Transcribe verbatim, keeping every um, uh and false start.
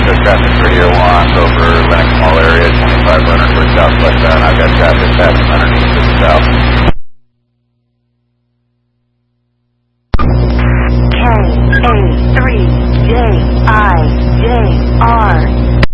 So traffic radio one over Lennox Mall area, twenty-five hundred for southwestbound. I've got traffic passing underneath to the south. K A three J I J R.